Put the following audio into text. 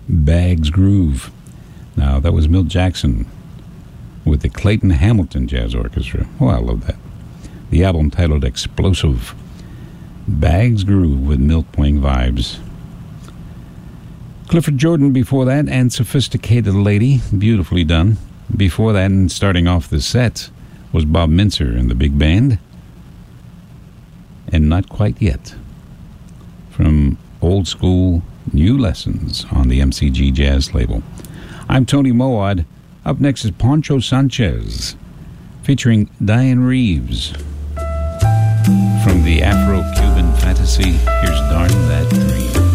Bag's Groove. Now, that was Milt Jackson with the Clayton Hamilton Jazz Orchestra. Oh, I love that. The album titled Explosive. Bag's Groove with Milt playing vibes. Clifford Jordan before that, and Sophisticated Lady. Beautifully done. Before that, and starting off the set, was Bob Mintzer and the big band. And Not Quite Yet. From Old School New Lessons on the MCG Jazz label. I'm Tony Moad. Up next is Poncho Sanchez featuring Diane Reeves. From the Afro-Cuban Fantasy, here's Darn That Dream.